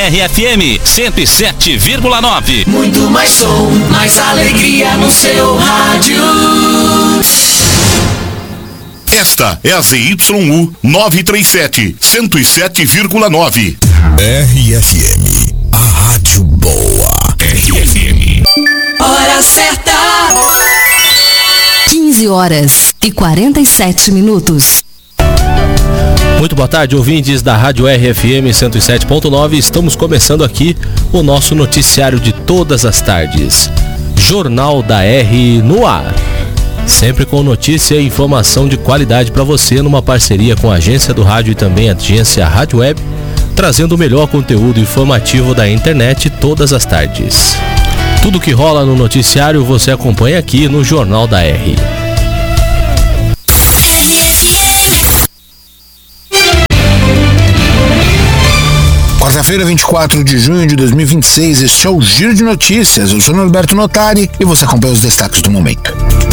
RFM 107,9. Muito mais som, mais alegria no seu rádio. Esta é a ZYU 937, 107,9. RFM, a rádio boa. RFM. Hora certa. 15h47. Muito boa tarde, ouvintes da Rádio RFM 107.9. Estamos começando aqui o nosso noticiário de todas as tardes. Jornal da R no ar. Sempre com notícia e informação de qualidade para você, numa parceria com a Agência do Rádio e também a Agência Rádio Web, trazendo o melhor conteúdo informativo da internet todas as tardes. Tudo que rola no noticiário você acompanha aqui no Jornal da R. Quarta-feira, 24 de junho de 2026, este é o Giro de Notícias. Eu sou Norberto Notari e você acompanha os destaques do momento.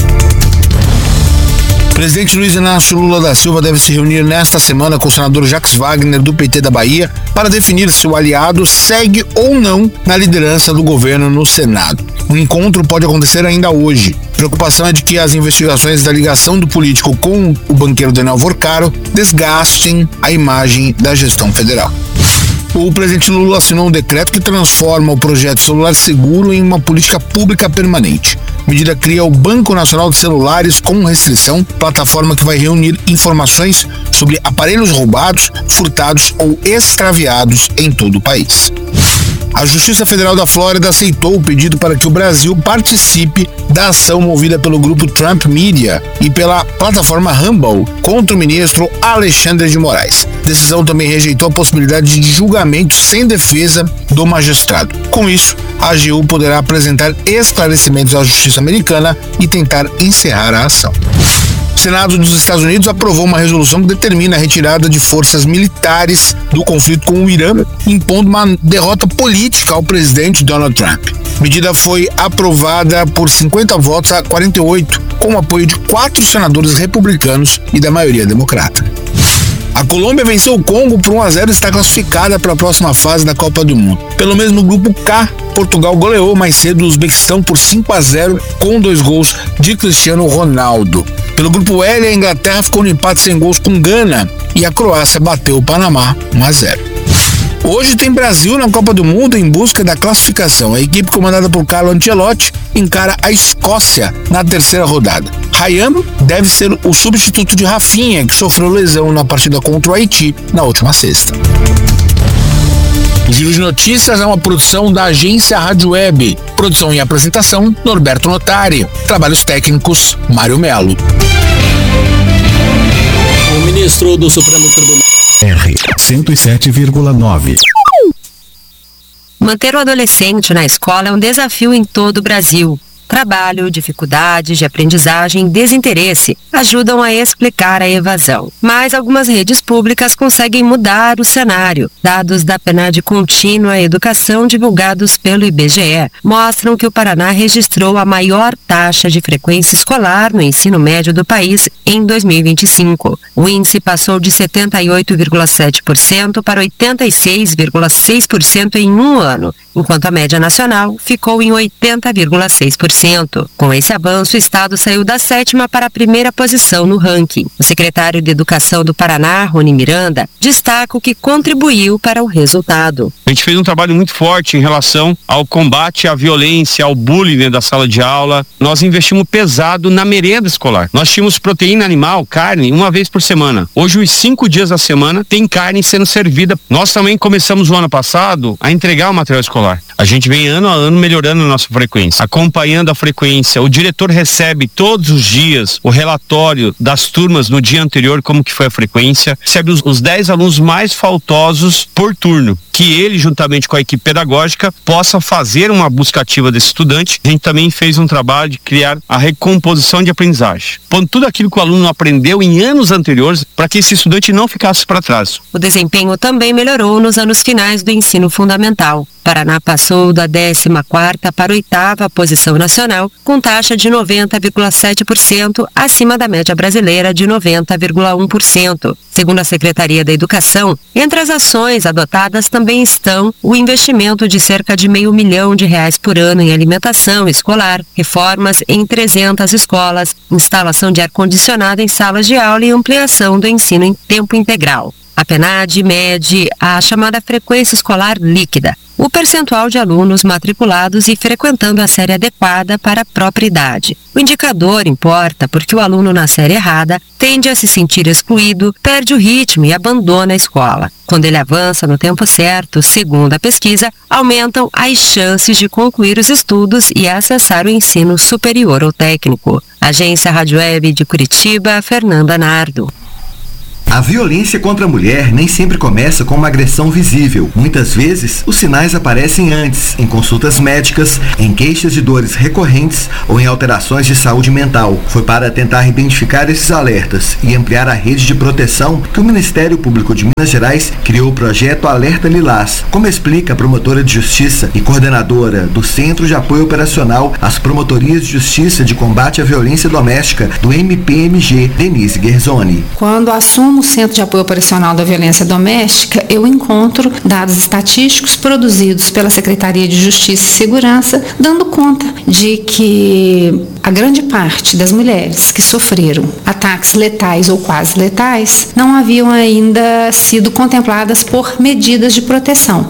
O presidente Luiz Inácio Lula da Silva deve se reunir nesta semana com o senador Jacques Wagner, do PT da Bahia, para definir se o aliado segue ou não na liderança do governo no Senado. O encontro pode acontecer ainda hoje. A preocupação é de que as investigações da ligação do político com o banqueiro Daniel Vorcaro desgastem a imagem da gestão federal. O presidente Lula assinou um decreto que transforma o projeto Celular Seguro em uma política pública permanente. A medida cria o Banco Nacional de Celulares com restrição, plataforma que vai reunir informações sobre aparelhos roubados, furtados ou extraviados em todo o país. A Justiça Federal da Flórida aceitou o pedido para que o Brasil participe da ação movida pelo grupo Trump Media e pela plataforma Rumble contra o ministro Alexandre de Moraes. A decisão também rejeitou a possibilidade de julgamento sem defesa do magistrado. Com isso, a AGU poderá apresentar esclarecimentos à Justiça americana e tentar encerrar a ação. O Senado dos Estados Unidos aprovou uma resolução que determina a retirada de forças militares do conflito com o Irã, impondo uma derrota política ao presidente Donald Trump. A medida foi aprovada por 50 votos a 48, com o apoio de 4 senadores republicanos e da maioria democrata. A Colômbia venceu o Congo por 1-0 e está classificada para a próxima fase da Copa do Mundo. Pelo mesmo grupo K, Portugal goleou mais cedo o Uzbequistão por 5-0 com 2 gols de Cristiano Ronaldo. Pelo grupo L, a Inglaterra ficou no empate sem gols com Gana e a Croácia bateu o Panamá 1-0. Hoje tem Brasil na Copa do Mundo em busca da classificação. A equipe comandada por Carlo Ancelotti encara a Escócia na terceira rodada. Ryan deve ser o substituto de Rafinha, que sofreu lesão na partida contra o Haiti na última sexta. O Giro de Notícias é uma produção da Agência Rádio Web. Produção e apresentação, Norberto Notari. Trabalhos técnicos, Mário Melo. O ministro do Supremo Tribunal R 107,9. Manter o adolescente na escola é um desafio em todo o Brasil. Trabalho, dificuldades de aprendizagem e desinteresse ajudam a explicar a evasão. Mas algumas redes públicas conseguem mudar o cenário. Dados da PNAD Contínua Educação divulgados pelo IBGE mostram que o Paraná registrou a maior taxa de frequência escolar no ensino médio do país em 2025. O índice passou de 78,7% para 86,6% em um ano, enquanto a média nacional ficou em 80,6%. Com esse avanço, o estado saiu da 7ª para a 1ª posição no ranking. O secretário de Educação do Paraná, Rony Miranda, destaca o que contribuiu para o resultado. A gente fez um trabalho muito forte em relação ao combate à violência, ao bullying dentro da sala de aula. Nós investimos pesado na merenda escolar. Nós tínhamos proteína animal, carne, uma vez por semana. Hoje, os 5 dias da semana, tem carne sendo servida. Nós também começamos o ano passado a entregar o material escolar. A gente vem ano a ano melhorando a nossa frequência, acompanhando a frequência. O diretor recebe todos os dias o relatório das turmas no dia anterior, como que foi a frequência, recebe os 10 alunos mais faltosos por turno, que ele, juntamente com a equipe pedagógica, possa fazer uma busca ativa desse estudante. A gente também fez um trabalho de criar a recomposição de aprendizagem, pondo tudo aquilo que o aluno aprendeu em anos anteriores para que esse estudante não ficasse para trás. O desempenho também melhorou nos anos finais do ensino fundamental. Paraná passou da 14ª para a 8ª posição nacional, com taxa de 90,7%, acima da média brasileira de 90,1%. Segundo a Secretaria da Educação, entre as ações adotadas também estão o investimento de cerca de R$500 milhão por ano em alimentação escolar, reformas em 300 escolas, instalação de ar-condicionado em salas de aula e ampliação do ensino em tempo integral. A PNAD mede a chamada frequência escolar líquida, o percentual de alunos matriculados e frequentando a série adequada para a própria idade. O indicador importa porque o aluno na série errada tende a se sentir excluído, perde o ritmo e abandona a escola. Quando ele avança no tempo certo, segundo a pesquisa, aumentam as chances de concluir os estudos e acessar o ensino superior ou técnico. Agência Rádio Web de Curitiba, Fernanda Nardo. A violência contra a mulher nem sempre começa com uma agressão visível. Muitas vezes, os sinais aparecem antes, em consultas médicas, em queixas de dores recorrentes ou em alterações de saúde mental. Foi para tentar identificar esses alertas e ampliar a rede de proteção que o Ministério Público de Minas Gerais criou o projeto Alerta Lilás, como explica a promotora de justiça e coordenadora do Centro de Apoio Operacional às Promotorias de Justiça de Combate à Violência Doméstica do MPMG, Denise Guerzoni. Quando assumo o Centro de Apoio Operacional da Violência Doméstica, eu encontro dados estatísticos produzidos pela Secretaria de Justiça e Segurança, dando conta de que a grande parte das mulheres que sofreram ataques letais ou quase letais não haviam ainda sido contempladas por medidas de proteção.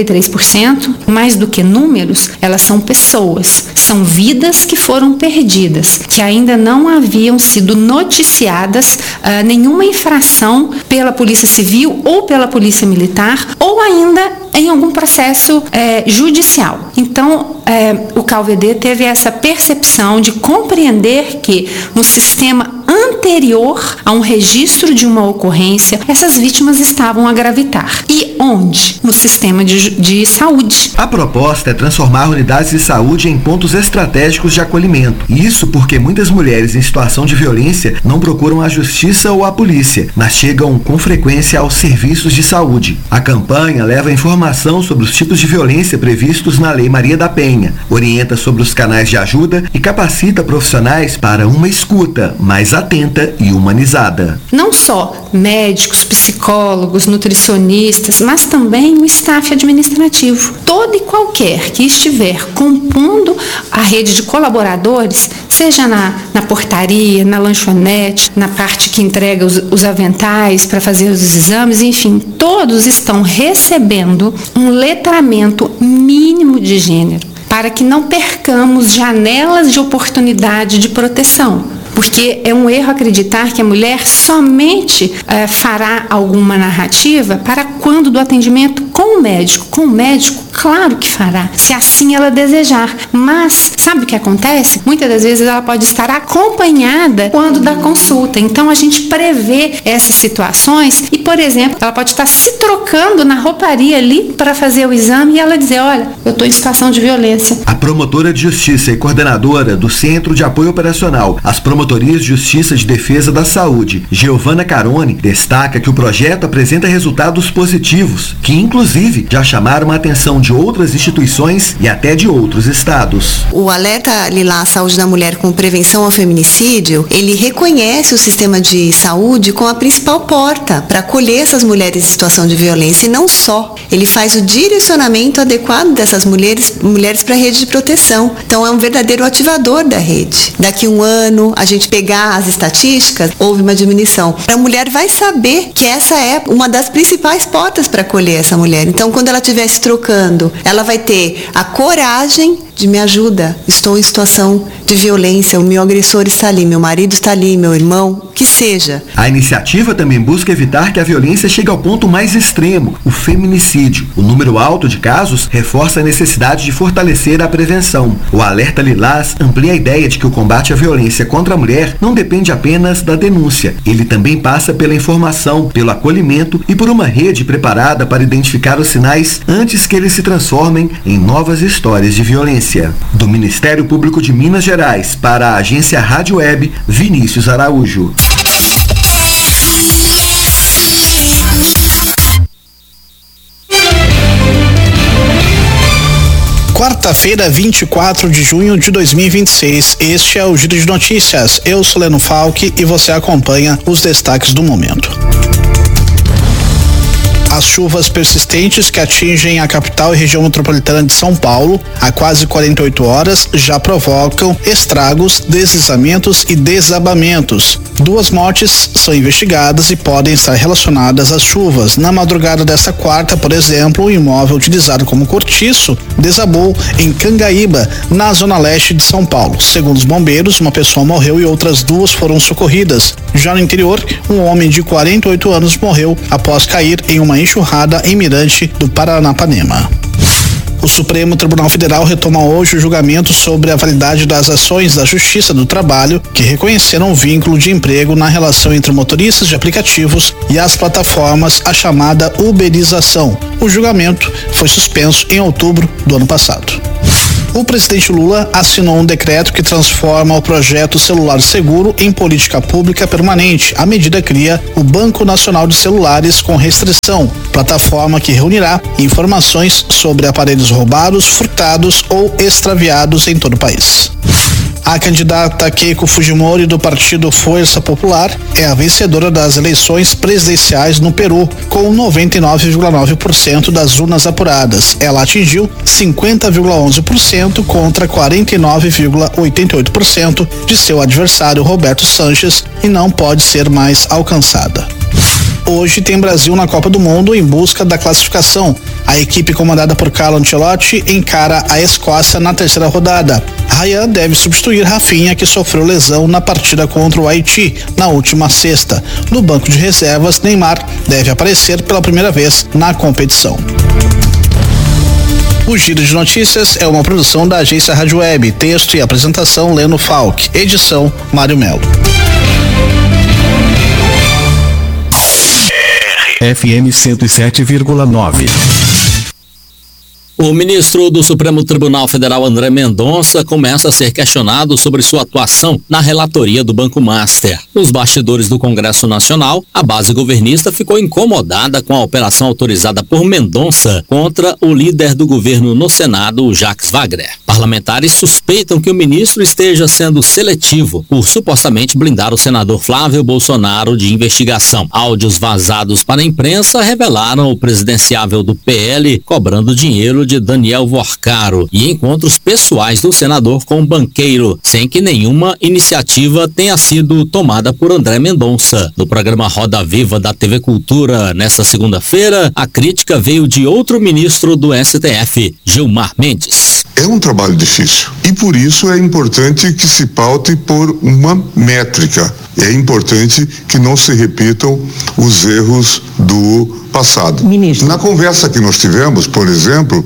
83%, mais do que números, elas são pessoas, são vidas que foram perdidas, que ainda não haviam sido noticiadas nenhuma infração pela Polícia Civil ou pela Polícia Militar ou ainda em algum processo judicial. Então, o CAUVD teve essa percepção de compreender que no sistema anterior a um registro de uma ocorrência, essas vítimas estavam a gravitar. E onde? No sistema de saúde. A proposta é transformar unidades de saúde em pontos estratégicos de acolhimento. Isso porque muitas mulheres em situação de violência não procuram a justiça ou a polícia, mas chegam com frequência aos serviços de saúde. A campanha leva informação sobre os tipos de violência previstos na Lei Maria da Penha, orienta sobre os canais de ajuda e capacita profissionais para uma escuta mais atenta e humanizada. Não só médicos, psicólogos, nutricionistas, mas também o staff administrativo. Todo e qualquer que estiver compondo a rede de colaboradores, seja na portaria, na lanchonete, na parte que entrega os aventais para fazer os exames, enfim, todos estão recebendo um letramento mínimo de gênero, para que não percamos janelas de oportunidade de proteção. Porque é um erro acreditar que a mulher somente fará alguma narrativa para quando do atendimento com o médico. Com o médico, claro que fará, se assim ela desejar. Mas, sabe o que acontece? Muitas das vezes ela pode estar acompanhada quando da consulta. Então, a gente prevê essas situações e, por exemplo, ela pode estar se trocando na rouparia ali para fazer o exame e ela dizer, olha, eu estou em situação de violência. A promotora de justiça e coordenadora do Centro de Apoio Operacional às Promotorias de Justiça de Defesa da Saúde, Giovana Caroni, destaca que o projeto apresenta resultados positivos, que inclusive já chamaram a atenção de outras instituições e até de outros estados. O Alerta Lilás Saúde da Mulher com Prevenção ao Feminicídio, ele reconhece o sistema de saúde como a principal porta para acolher essas mulheres em situação de violência e não só. Ele faz o direcionamento adequado dessas mulheres para a rede de proteção. Então é um verdadeiro ativador da rede. Daqui a um ano, a gente pegar as estatísticas, houve uma diminuição. A mulher vai saber que essa é uma das principais portas para acolher essa mulher. Então, quando ela estiver se trocando, ela vai ter a coragem de me ajuda, estou em situação de violência, o meu agressor está ali, meu marido está ali, meu irmão, que seja. A iniciativa também busca evitar que a violência chegue ao ponto mais extremo, o feminicídio. O número alto de casos reforça a necessidade de fortalecer a prevenção. O Alerta Lilás amplia a ideia de que o combate à violência contra a mulher não depende apenas da denúncia. Ele também passa pela informação, pelo acolhimento e por uma rede preparada para identificar os sinais antes que eles se transformem em novas histórias de violência. Do Ministério Público de Minas Gerais para a Agência Rádio Web, Vinícius Araújo. Quarta-feira, 24 de junho de 2026. Este é o Giro de Notícias. Eu sou Leno Falck e você acompanha os destaques do momento. As chuvas persistentes que atingem a capital e região metropolitana de São Paulo há quase 48 horas já provocam estragos, deslizamentos e desabamentos. 2 mortes são investigadas e podem estar relacionadas às chuvas. Na madrugada desta quarta, por exemplo, um imóvel utilizado como cortiço desabou em Cangaíba, na zona leste de São Paulo. Segundo os bombeiros, uma pessoa morreu e outras 2 foram socorridas. Já no interior, um homem de 48 anos morreu após cair em uma enxurrada em Mirante do Paranapanema. O Supremo Tribunal Federal retoma hoje o julgamento sobre a validade das ações da Justiça do Trabalho que reconheceram o vínculo de emprego na relação entre motoristas de aplicativos e as plataformas, a chamada uberização. O julgamento foi suspenso em outubro do ano passado. O presidente Lula assinou um decreto que transforma o projeto Celular Seguro em política pública permanente. A medida cria o Banco Nacional de Celulares com Restrição, plataforma que reunirá informações sobre aparelhos roubados, furtados ou extraviados em todo o país. A candidata Keiko Fujimori do partido Força Popular é a vencedora das eleições presidenciais no Peru, com 99,9% das urnas apuradas. Ela atingiu 50,11% contra 49,88% de seu adversário Roberto Sanches e não pode ser mais alcançada. Hoje tem Brasil na Copa do Mundo em busca da classificação. A equipe comandada por Carlo Ancelotti encara a Escócia na 3ª rodada. Ryan deve substituir Rafinha, que sofreu lesão na partida contra o Haiti na última sexta. No banco de reservas, Neymar deve aparecer pela primeira vez na competição. O Giro de Notícias é uma produção da agência Rádio Web. Texto e apresentação Leno Falck. Edição Mário Melo. FM 107,9. O ministro do Supremo Tribunal Federal, André Mendonça, começa a ser questionado sobre sua atuação na relatoria do Banco Master. Nos bastidores do Congresso Nacional, a base governista ficou incomodada com a operação autorizada por Mendonça contra o líder do governo no Senado, Jacques Wagner. Parlamentares suspeitam que o ministro esteja sendo seletivo por supostamente blindar o senador Flávio Bolsonaro de investigação. Áudios vazados para a imprensa revelaram o presidenciável do PL cobrando dinheiro de Daniel Vorcaro e encontros pessoais do senador com o banqueiro, sem que nenhuma iniciativa tenha sido tomada por André Mendonça. No programa Roda Viva da TV Cultura, nesta segunda-feira, a crítica veio de outro ministro do STF, Gilmar Mendes. É um trabalho difícil e por isso é importante que se paute por uma métrica. É importante que não se repitam os erros do passado. Ministro. Na conversa que nós tivemos, por exemplo,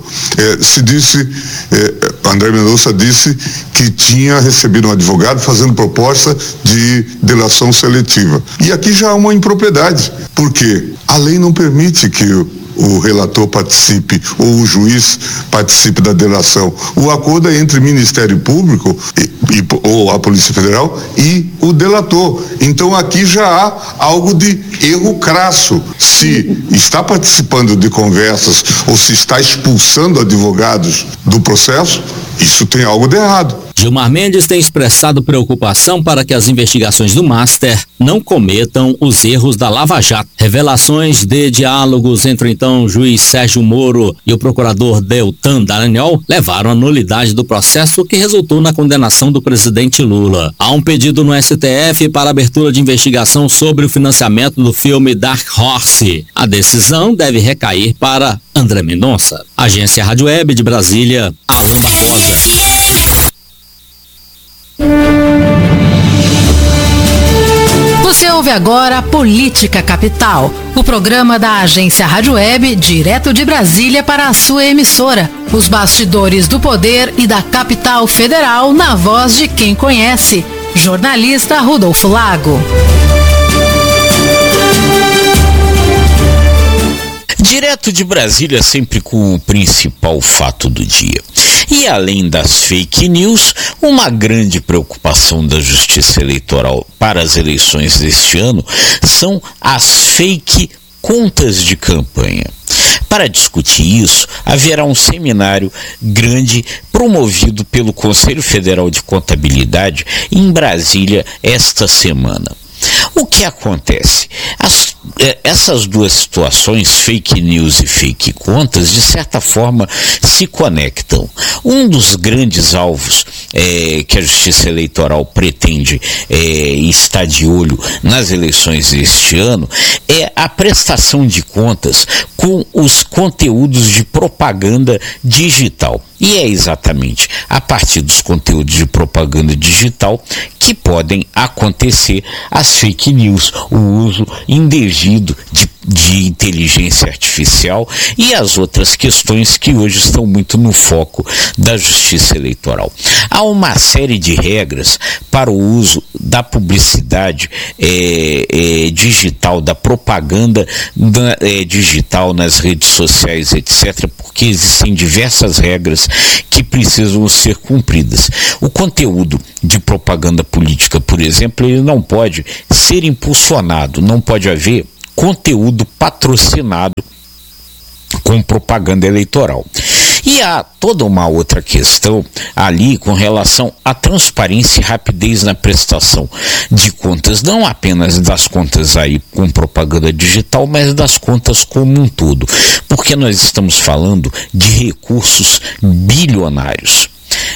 André Mendonça disse que tinha recebido um advogado fazendo proposta de delação seletiva. E aqui já há uma impropriedade, porque a lei não permite que o relator participe ou o juiz participe da delação. O acordo é entre o Ministério Público ou a Polícia Federal e o delator. Então aqui já há algo de erro crasso. Se está participando de conversas ou se está expulsando advogados do processo, isso tem algo de errado. Gilmar Mendes tem expressado preocupação para que as investigações do Master não cometam os erros da Lava Jato. Revelações de diálogos entre então o juiz Sérgio Moro e o procurador Deltan Dallagnol levaram à nulidade do processo que resultou na condenação do presidente Lula. Há um pedido no STF para abertura de investigação sobre o financiamento do filme Dark Horse. A decisão deve recair para André Mendonça. Agência Rádio Web de Brasília, Alan Barbosa. Você ouve agora Política Capital, o programa da agência Rádio Web, direto de Brasília para a sua emissora. Os bastidores do poder e da capital federal na voz de quem conhece. Jornalista Rodolfo Lago. Direto de Brasília, sempre com o principal fato do dia. E além das fake news, uma grande preocupação da Justiça Eleitoral para as eleições deste ano são as fake contas de campanha. Para discutir isso, haverá um seminário grande promovido pelo Conselho Federal de Contabilidade em Brasília esta semana. O que acontece? Essas duas situações, fake news e fake contas, de certa forma se conectam. Um dos grandes alvos que a Justiça Eleitoral pretende estar de olho nas eleições deste ano é a prestação de contas com os conteúdos de propaganda digital. E é exatamente a partir dos conteúdos de propaganda digital que podem acontecer as fake news, o uso indevido de inteligência artificial e as outras questões que hoje estão muito no foco da Justiça Eleitoral. Há uma série de regras para o uso da publicidade digital, da propaganda digital nas redes sociais, etc., porque existem diversas regras que precisam ser cumpridas. O conteúdo de propaganda política, por exemplo, ele não pode ser impulsionado, não pode haver conteúdo patrocinado com propaganda eleitoral. E há toda uma outra questão ali com relação à transparência e rapidez na prestação de contas, não apenas das contas aí com propaganda digital, mas das contas como um todo, porque nós estamos falando de recursos bilionários.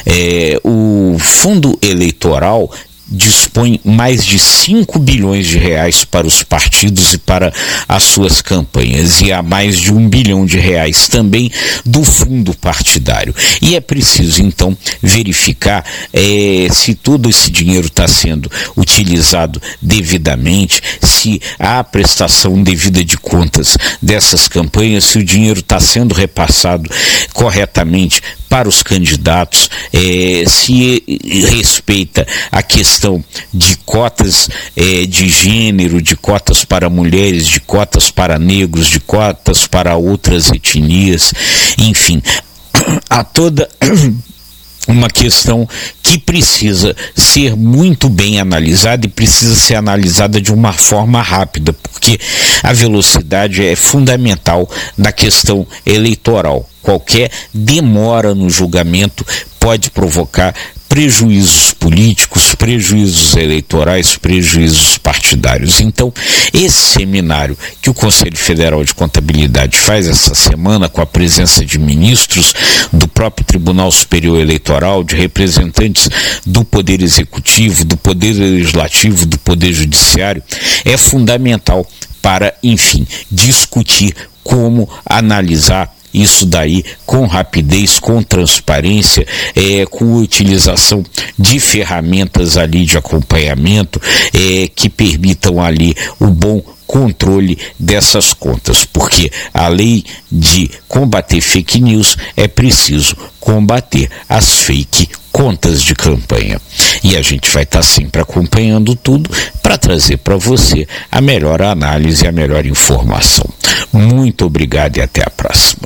O fundo eleitoral dispõe mais de 5 bilhões de reais para os partidos e para as suas campanhas, e há mais de 1 bilhão de reais também do fundo partidário. E é preciso, então, verificar se todo esse dinheiro está sendo utilizado devidamente, se há prestação devida de contas dessas campanhas, se o dinheiro está sendo repassado corretamente para os candidatos, se respeita a questão de cotas de gênero, de cotas para mulheres, de cotas para negros, de cotas para outras etnias, enfim, há toda uma questão que precisa ser muito bem analisada e precisa ser analisada de uma forma rápida, porque a velocidade é fundamental na questão eleitoral. Qualquer demora no julgamento pode provocar prejuízos políticos, prejuízos eleitorais, prejuízos partidários. Então, esse seminário que o Conselho Federal de Contabilidade faz essa semana, com a presença de ministros do próprio Tribunal Superior Eleitoral, de representantes do Poder Executivo, do Poder Legislativo, do Poder Judiciário, é fundamental para, enfim, discutir como analisar isso daí com rapidez, com transparência, com utilização de ferramentas ali de acompanhamento que permitam ali o bom controle dessas contas, porque além de combater fake news, é preciso combater as fake contas de campanha. E a gente vai estar sempre acompanhando tudo para trazer para você a melhor análise e a melhor informação. Muito obrigado e até a próxima.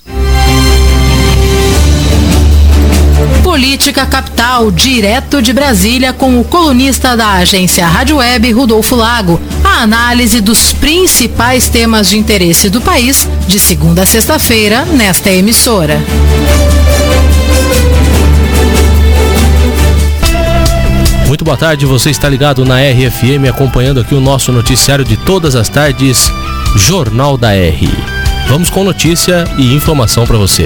Política Capital, direto de Brasília, com o colunista da agência Rádio Web, Rodolfo Lago. A análise dos principais temas de interesse do país, de segunda a sexta-feira, nesta emissora. Muito boa tarde, você está ligado na RFM, acompanhando aqui o nosso noticiário de todas as tardes, Jornal da R. Vamos com notícia e informação para você.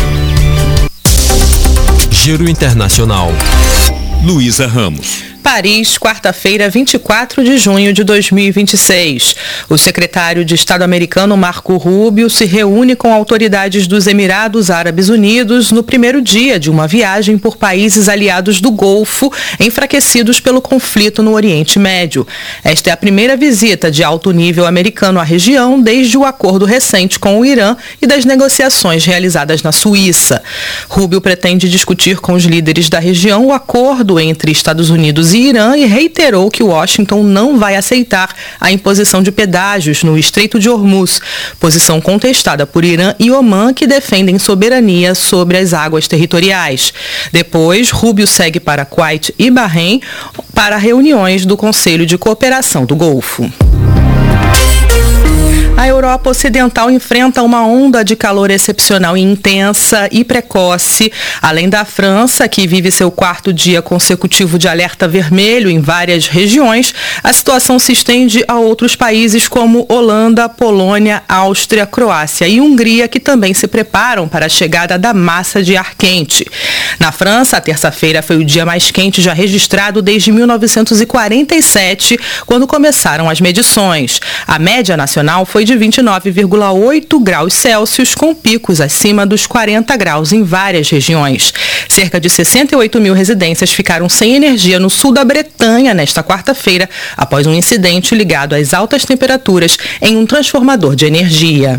Giro Internacional. Luísa Ramos. Paris, quarta-feira, 24 de junho de 2026. O secretário de Estado americano Marco Rubio se reúne com autoridades dos Emirados Árabes Unidos no primeiro dia de uma viagem por países aliados do Golfo, enfraquecidos pelo conflito no Oriente Médio. Esta é a primeira visita de alto nível americano à região desde o acordo recente com o Irã e das negociações realizadas na Suíça. Rubio pretende discutir com os líderes da região o acordo entre Estados Unidos e Irã e reiterou que Washington não vai aceitar a imposição de pedágios no Estreito de Hormuz, posição contestada por Irã e Omã, que defendem soberania sobre as águas territoriais. Depois, Rubio segue para Kuwait e Bahrein para reuniões do Conselho de Cooperação do Golfo. A Europa Ocidental enfrenta uma onda de calor excepcional e intensa e precoce. Além da França, que vive seu 4º dia consecutivo de alerta vermelho em várias regiões, a situação se estende a outros países como Holanda, Polônia, Áustria, Croácia e Hungria, que também se preparam para a chegada da massa de ar quente. Na França, a terça-feira foi o dia mais quente já registrado desde 1947, quando começaram as medições. A média nacional foi de 29,8 graus Celsius, com picos acima dos 40 graus em várias regiões. Cerca de 68 mil residências ficaram sem energia no sul da Bretanha nesta quarta-feira, após um incidente ligado às altas temperaturas em um transformador de energia.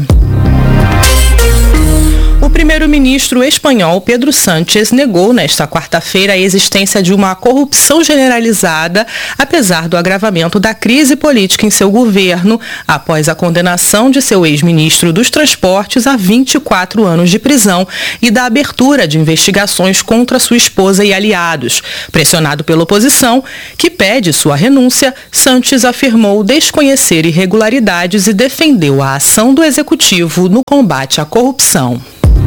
O primeiro-ministro espanhol Pedro Sánchez negou nesta quarta-feira a existência de uma corrupção generalizada, apesar do agravamento da crise política em seu governo, após a condenação de seu ex-ministro dos Transportes a 24 anos de prisão e da abertura de investigações contra sua esposa e aliados. Pressionado pela oposição, que pede sua renúncia, Sánchez afirmou desconhecer irregularidades e defendeu a ação do executivo no combate à corrupção.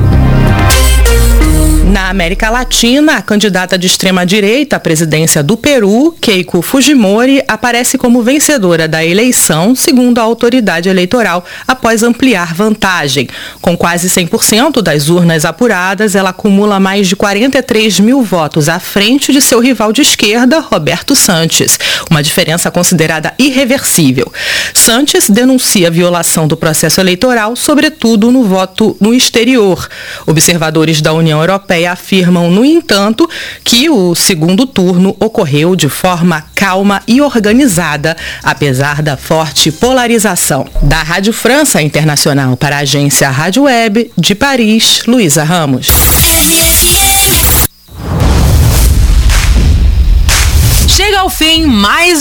Na América Latina, a candidata de extrema-direita à presidência do Peru, Keiko Fujimori, aparece como vencedora da eleição, segundo a autoridade eleitoral, após ampliar vantagem. Com quase 100% das urnas apuradas, ela acumula mais de 43 mil votos à frente de seu rival de esquerda, Roberto Sanches, uma diferença considerada irreversível. Sanches denuncia a violação do processo eleitoral, sobretudo no voto no exterior. Observadores da União Europeia afirmam, no entanto, que o segundo turno ocorreu de forma calma e organizada, apesar da forte polarização. Da Rádio França Internacional para a agência Rádio Web, de Paris, Luísa Ramos. Chega ao fim mais